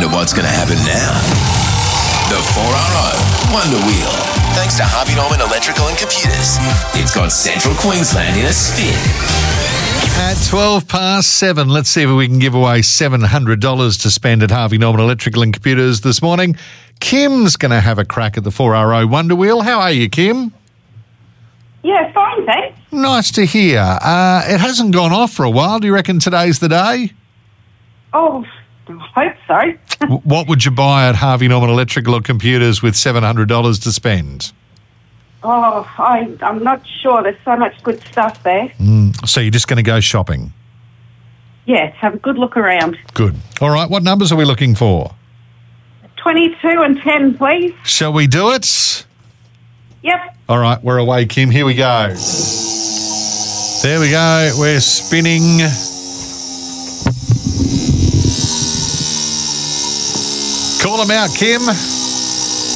wonder what's going to happen now. The 4RO Wonder Wheel. Thanks to Harvey Norman Electrical and Computers. It's got Central Queensland in a spin. At 7:12, let's see if we can give away $700 to spend at Harvey Norman Electrical and Computers this morning. Kim's going to have a crack at the 4RO Wonder Wheel. How are you, Kim? Yeah, fine, thanks. Nice to hear. It hasn't gone off for a while. Do you reckon today's the day? Oh, I hope so. What would you buy at Harvey Norman Electrical or Computers with $700 to spend? Oh, I'm not sure. There's so much good stuff there. So you're just going to go shopping? Yes, have a good look around. Good. All right, what numbers are we looking for? 22 and 10, please. Shall we do it? Yep. All right, we're away, Kim. Here we go. There we go. We're spinning. Call them out, Kim.